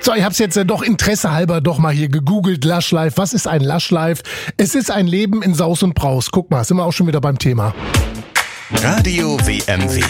So, ich habe es jetzt doch Interesse halber doch mal hier gegoogelt. Lush Life. Was ist ein Lush Life? Es ist ein Leben in Saus und Braus. Guck mal, sind wir auch schon wieder beim Thema. Radio WMW.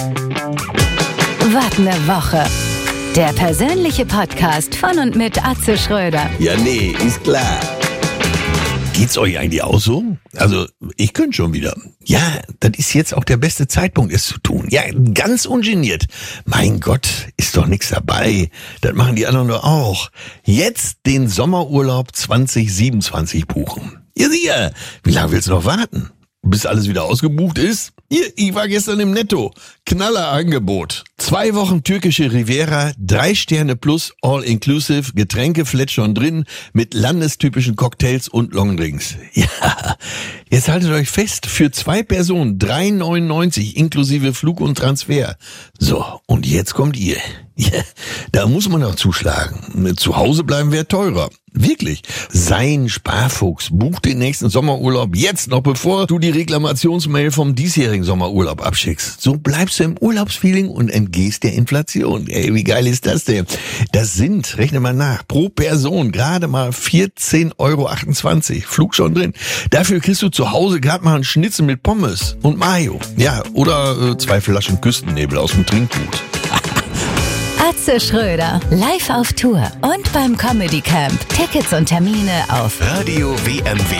Was ne Woche. Der persönliche Podcast von und mit Atze Schröder. Ja, nee, ist klar. Geht's euch eigentlich auch so? Also, ich könnte schon wieder. Ja, das ist jetzt auch der beste Zeitpunkt, es zu tun. Ja, ganz ungeniert. Mein Gott, ist doch nichts dabei. Das machen die anderen doch auch. Jetzt den Sommerurlaub 2027 buchen. Ja, sicher. Wie lange willst du noch warten? Bis alles wieder ausgebucht ist? Hier, ich war gestern im Netto. Knallerangebot. 2 Wochen türkische Riviera, 3 Sterne plus, all inclusive, Getränke flat schon drin, mit landestypischen Cocktails und Longdrinks. Ja, jetzt haltet euch fest, für 2 Personen 3,99 inklusive Flug und Transfer. So, und jetzt kommt ihr. Ja, da muss man auch zuschlagen. Zu Hause bleiben wäre teurer. Wirklich. Sei ein Sparfuchs. Buch den nächsten Sommerurlaub jetzt noch, bevor du die Reklamationsmail vom diesjährigen Sommerurlaub abschickst. So bleibst du im Urlaubsfeeling und entgehst der Inflation. Ey, wie geil ist das denn? Das sind, rechne mal nach, pro Person gerade mal 14,28 €. Flug schon drin. Dafür kriegst du zu Hause gerade mal einen Schnitzel mit Pommes und Mayo. Ja, oder 2 Flaschen Küstennebel aus dem Trinkgut. Atze Schröder, live auf Tour und beim Comedy Camp. Tickets und Termine auf Radio WMW.de